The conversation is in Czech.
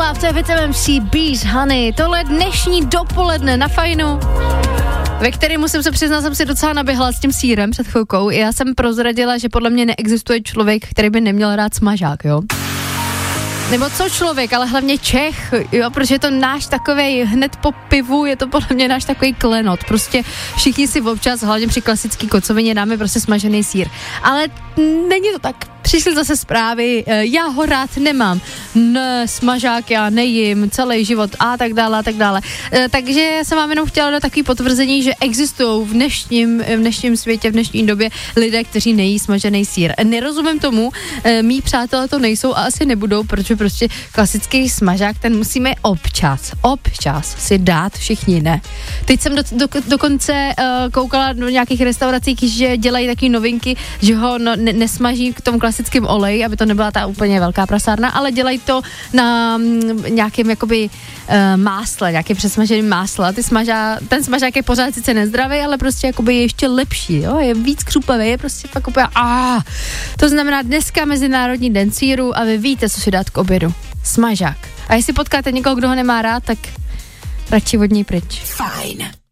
Love, to je VTMC Bees Honey. Tohle je dnešní dopoledne na Fajnu, ve kterém musím se přiznat, jsem si docela naběhla s tím sýrem před chvilkou. Já jsem prozradila, že podle mě neexistuje člověk, který by neměl rád smažák, jo. Nebo co člověk, ale hlavně Čech, jo, protože je to náš takovej, hned po pivu je to podle mě náš takový klenot. Prostě všichni si občas, hlavně při klasický kocovině, dáme prostě smažený sýr. Ale není to tak. Přišly zase zprávy, já ho rád nemám, ne, smažák já nejím, celý život a tak dále, a tak dále. Takže jsem vám jenom chtěla dát takový potvrzení, že existují v dnešním světě, v dnešní době lidé, kteří nejí smažený sýr. Nerozumím tomu, mý přátelé to nejsou a asi nebudou, protože prostě klasický smažák, ten musíme občas si dát, všichni ne. Teď jsem dokonce koukala do nějakých restaurací, že dělají taky novinky, že ho nesmaží k tomu klasickým oleji, aby to nebyla ta úplně velká prasárna, ale dělají to na nějakém jakoby másle, nějakém přesmaženém másle. Ten smažák je pořád sice nezdravý, ale prostě jakoby je ještě lepší, jo? Je víc křupavý, je prostě fakt úplně To znamená dneska Mezinárodní den sýru a vy víte, co si dát k obědu. Smažák. A jestli potkáte někoho, kdo ho nemá rád, tak radši od něj pryč. Fajn.